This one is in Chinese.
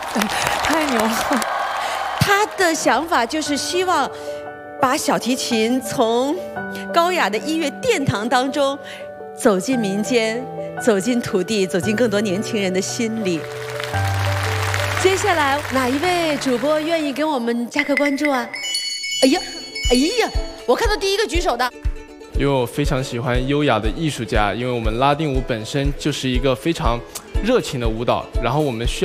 太牛了！ 他的想法就是希望把小提琴从高雅的音乐殿堂当中走进民间，走进土地，走进更多年轻人的心里。接下来哪一位主播愿意跟我们加个关注啊？哎呀，哎呀，我看到第一个举手的。 因为我非常喜欢优雅的艺术家，因为我们拉丁舞本身就是一个非常热情的舞蹈，然后我们需要